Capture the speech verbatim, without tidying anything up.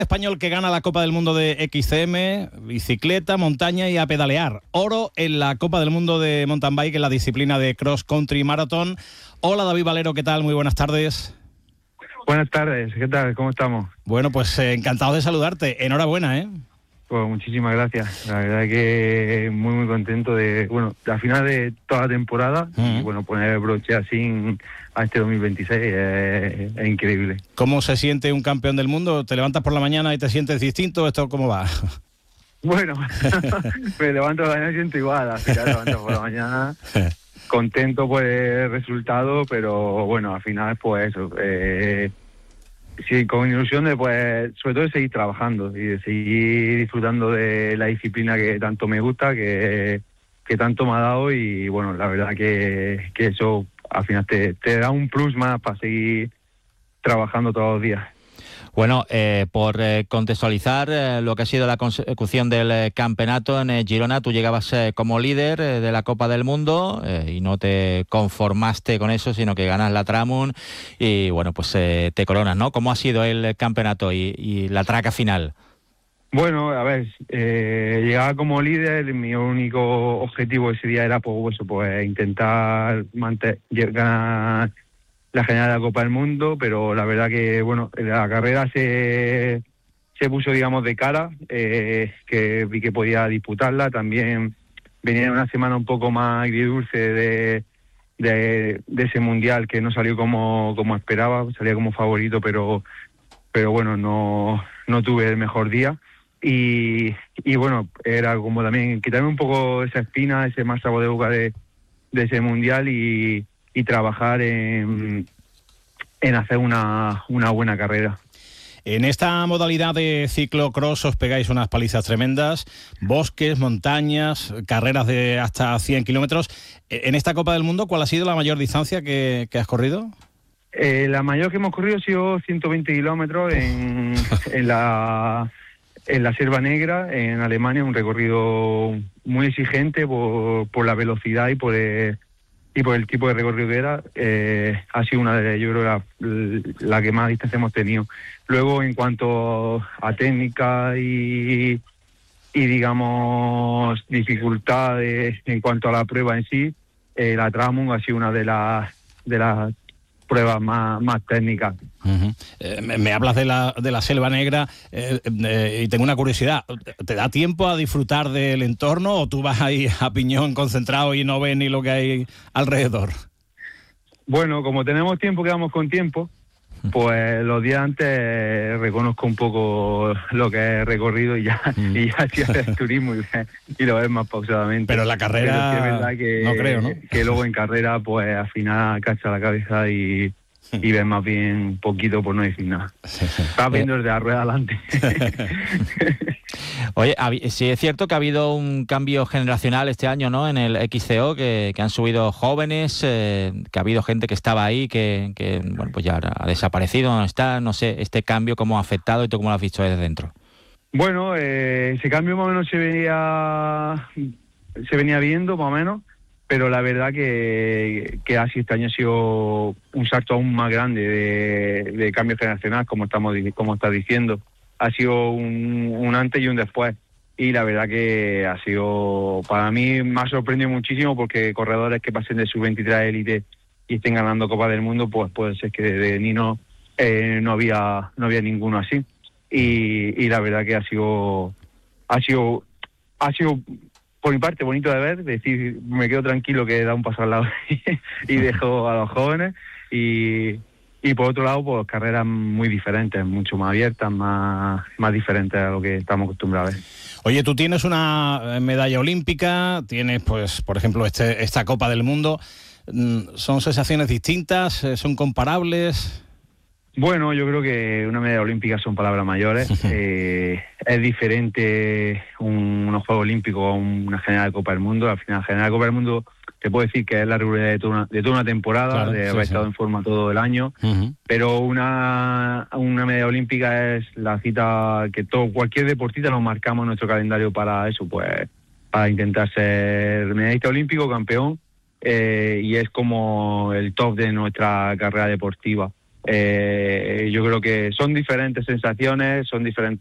Español que gana la Copa del Mundo de X C M, bicicleta, montaña y a pedalear. Oro en la Copa del Mundo de Mountain Bike en la disciplina de Cross Country Marathon. Hola David Valero, ¿qué tal? Muy buenas tardes. Buenas tardes, ¿qué tal? ¿Cómo estamos? Bueno, pues eh, encantado de saludarte. Enhorabuena, ¿eh? Pues muchísimas gracias. La verdad que muy, muy contento de, bueno, al final de toda la temporada uh-huh. y, bueno, poner el broche así a este dos mil veintiséis es, es increíble. ¿Cómo se siente un campeón del mundo? ¿Te levantas por la mañana y te sientes distinto? ¿Esto cómo va? Bueno, me levanto por la mañana y siento igual. Al final me levanto por la mañana contento por el resultado, pero bueno, al final pues eso, eh, sí, con ilusión de, pues, sobre todo de seguir trabajando y de seguir disfrutando de la disciplina que tanto me gusta, que, que tanto me ha dado, y bueno, la verdad que, que eso al final te, te da un plus más para seguir trabajando todos los días. Bueno, eh, por eh, contextualizar eh, lo que ha sido la consecución del eh, campeonato en eh, Girona, tú llegabas eh, como líder eh, de la Copa del Mundo eh, y no te conformaste con eso, sino que ganas la Tramon y bueno, pues eh, te coronas, ¿no? ¿Cómo ha sido el campeonato y, y la traca final? Bueno, a ver, eh, llegaba como líder, mi único objetivo ese día era pues, eso, pues intentar mantener, ganar la general de la Copa del Mundo, pero la verdad que, bueno, la carrera se, se puso, digamos, de cara, eh, que vi que podía disputarla. También venía una semana un poco más agridulce de, de, de ese mundial que no salió como, como esperaba, salía como favorito, pero, pero bueno, no, no tuve el mejor día. Y, y bueno, era como también quitarme un poco esa espina, ese más sabor de boca de, de ese mundial y y trabajar en, en hacer una, una buena carrera. En esta modalidad de ciclocross os pegáis unas palizas tremendas, bosques, montañas, carreras de hasta cien kilómetros. En esta Copa del Mundo, ¿cuál ha sido la mayor distancia que, que has corrido? Eh, la mayor que hemos corrido ha sido ciento veinte kilómetros en, en la... en la Selva Negra, en Alemania, un recorrido muy exigente por, por la velocidad y por el, y por el tipo de recorrido que era. Eh, ha sido una de, yo creo, la, la que más distancia hemos tenido. Luego, en cuanto a técnica y, y digamos, dificultades en cuanto a la prueba en sí, eh, la Tramon ha sido una de las de las pruebas más, más técnicas. Uh-huh. Eh, me, me hablas de la, de la Selva Negra eh, eh, y tengo una curiosidad. ¿Te da tiempo a disfrutar del entorno o tú vas ahí a piñón concentrado y no ves ni lo que hay alrededor? Bueno, como tenemos tiempo, quedamos con tiempo, pues los días antes reconozco un poco lo que he recorrido y ya, mm. y ya si haces turismo y, y lo ves más pausadamente. Pero la carrera, Pero sí es verdad que, no creo, ¿no? Que luego en carrera, pues al final cacha la cabeza y, y ves más bien un poquito, por no decir nada. Estás viendo desde la rueda adelante. Oye, sí es cierto que ha habido un cambio generacional este año, ¿no? En el X C O, que, que han subido jóvenes, eh, que ha habido gente que estaba ahí, que, que bueno, pues ya ha desaparecido, no está. No sé, este cambio cómo ha afectado y tú cómo lo has visto desde dentro. Bueno, eh, ese cambio más o menos se venía, se venía viendo más o menos, pero la verdad que, que así este año ha sido un salto aún más grande de, de cambio generacional, como estamos como estás diciendo. Ha sido un, un antes y un después. Y la verdad que ha sido, para mí, me ha sorprendido muchísimo, porque corredores que pasen de sub veintitrés a élite y estén ganando Copa del Mundo, pues puede ser que de Nino eh, no había no había ninguno así. Y, y la verdad que ha sido, ha sido, ha sido, por mi parte, bonito de ver, decir, me quedo tranquilo que da un paso al lado y dejo a los jóvenes. Y... Y por otro lado, pues carreras muy diferentes, mucho más abiertas, más, más diferentes a lo que estamos acostumbrados a ver. Oye, tú tienes una medalla olímpica, tienes, pues, por ejemplo, este, esta Copa del Mundo. ¿Son sensaciones distintas? ¿Son comparables? Bueno, yo creo que una medalla olímpica son palabras mayores. eh, es diferente un, unos Juegos Olímpicos a una general de Copa del Mundo. Al final, la general de Copa del Mundo te puedo decir que es la regularidad de toda una, de toda una temporada, claro, de haber sí, estado sí. en forma todo el año. Uh-huh. Pero una, una medalla olímpica es la cita que todo cualquier deportista nos marcamos en nuestro calendario para eso, pues para intentar ser medallista olímpico, campeón, eh, y es como el top de nuestra carrera deportiva. Eh, yo creo que son diferentes sensaciones, son diferentes